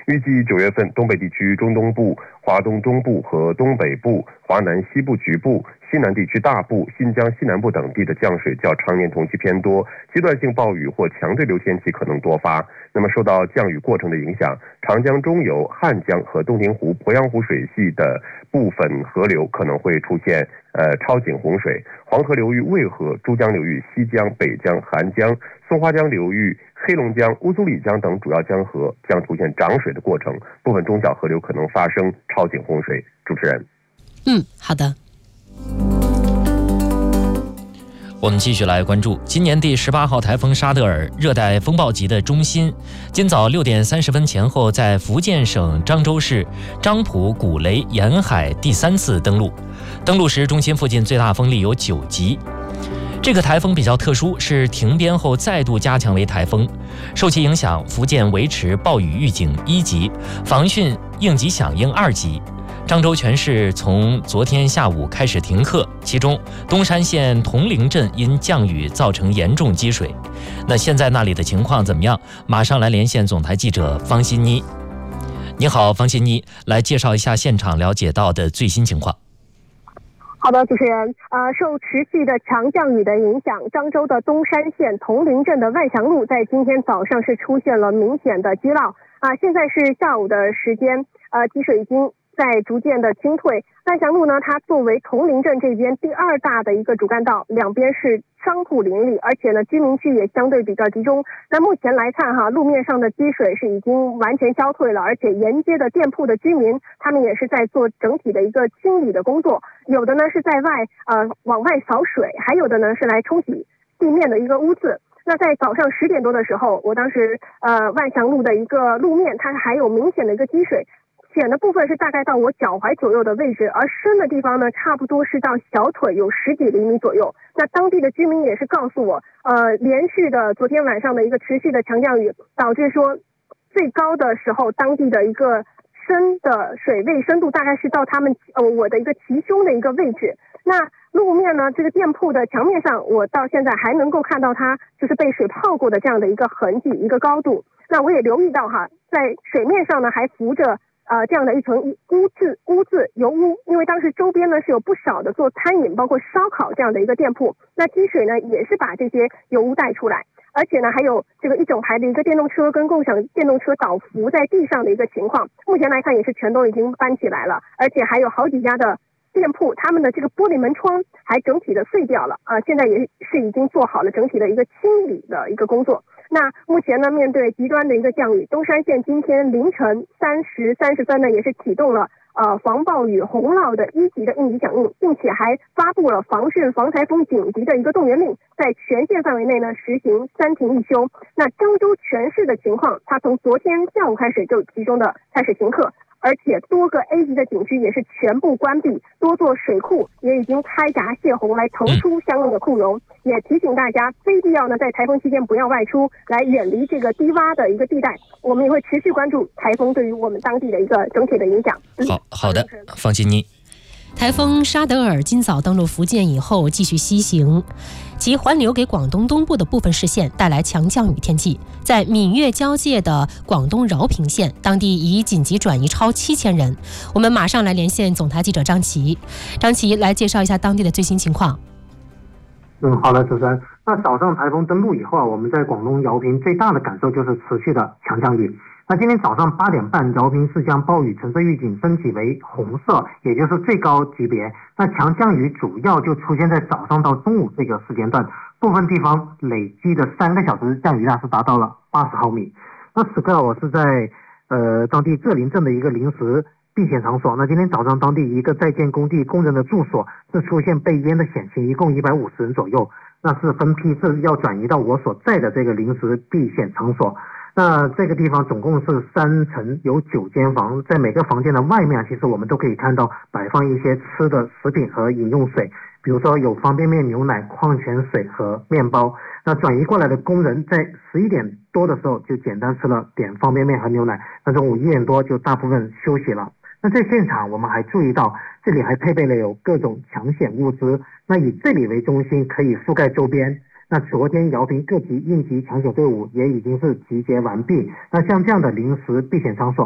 预计9月份，东北地区中东部、华东中部和东北部、华南西部局部、西南地区大部、新疆西南部等地的降水较常年同期偏多，阶段性暴雨或强对流天气可能多发。那么受到降雨过程的影响，长江中游、汉江和洞庭湖、鄱阳湖水系的部分河流可能会出现超警洪水，黄河流域渭河、珠江流域西江、北江、韩江、松花江流域、黑龙江、乌苏里江等主要江河将出现涨水的过程，部分中小河流可能发生超警洪水。主持人， 好的。 我们继续来关注今年第18号台风沙德尔热带风暴级的中心，今早6点30分前后在福建省漳州市漳浦古雷沿海第3次登陆。登陆时，中心附近最大风力有9级。这个台风比较特殊，是停边后再度加强为台风。受其影响，福建维持暴雨预警1级，防汛应急响应2级。漳州全市从昨天下午开始停课，其中东山县铜陵镇因降雨造成严重积水。那现在那里的情况怎么样？马上来连线总台记者方欣妮。你好，方欣妮，来介绍一下现场了解到的最新情况。 好的，主持人，受持续的强降雨的影响，漳州的东山县铜陵镇的万祥路在今天早上是出现了明显的积涝现在是下午的时间，积水已经在逐渐的清退。万祥路呢，它作为铜陵镇这边第2大的一个主干道，两边是商铺林立，而且呢居民区也相对比较集中。那目前来看路面上的积水是已经完全消退了，而且沿街的店铺的居民他们也是在做整体的一个清理的工作，有的呢是在往外扫水，还有的呢是来冲洗地面的一个污渍。那在早上10点多的时候，我当时万祥路的一个路面它还有明显的一个积水，浅的部分是大概到我脚踝左右的位置，而深的地方呢差不多是到小腿有10几厘米左右。那当地的居民也是告诉我，连续的昨天晚上的一个持续的强降雨，导致说最高的时候当地的一个深的水位深度大概是到我的一个齐胸的一个位置。那路面呢，这个店铺的墙面上，我到现在还能够看到它就是被水泡过的这样的一个痕迹，一个高度。那我也留意到在水面上呢还浮着这样的一层污渍油污，因为当时周边呢是有不少的做餐饮包括烧烤这样的一个店铺，那积水呢也是把这些油污带出来，而且呢还有这个一整排的一个电动车跟共享电动车倒伏在地上的一个情况，目前来看也是全都已经搬起来了，而且还有好几家的店铺他们的这个玻璃门窗还整体的碎掉了现在也是已经做好了整体的一个清理的一个工作。那目前呢，面对极端的一个降雨，东山县今天凌晨3时30分呢，也是启动了防暴雨洪涝的1级的应急响应，并且还发布了防汛防台风紧急的一个动员令，在全县范围内呢实行3停1休。那漳州全市的情况，它从昨天下午开始就集中的开始停课，而且多个 A 级的景区也是全部关闭，多座水库也已经开闸泄洪来腾出相应的库容，也提醒大家非必要呢在台风期间不要外出，来远离这个低洼的一个地带。我们也会持续关注台风对于我们当地的一个整体的影响。 好的，方欣妮。 台风沙德尔今早登陆福建以后继续西行，其环流给广东东部的部分市县带来强降雨天气。在闽粤交界的广东饶平县，当地已紧急转移超7000人。我们马上来连线总台记者张琪。张琪来介绍一下当地的最新情况。 好的，主持人。那早上台风登陆以后我们在广东饶平最大的感受就是持续的强降雨。那今天早上8点半，饶平市将暴雨橙色预警升级为红色，也就是最高级别。那强降雨主要就出现在早上到中午这个时间段，部分地方累计的3个小时降雨量是达到了80毫米。那此刻我是在当地浙林镇的一个临时避险场所。那今天早上当地一个在建工地工人的住所是出现被淹的险情，一共150人左右，那是分批是要转移到我所在的这个临时避险场所。那这个地方总共是3层，有9间房，在每个房间的外面其实我们都可以看到摆放一些吃的食品和饮用水，比如说有方便面、牛奶、矿泉水和面包。那转移过来的工人在11点多的时候就简单吃了点方便面和牛奶，那中午1点多就大部分休息了。那在现场我们还注意到这里还配备了有各种抢险物资，那以这里为中心可以覆盖周边。那昨天饶平各级应急抢险队伍也已经是集结完毕，那像这样的临时避险场所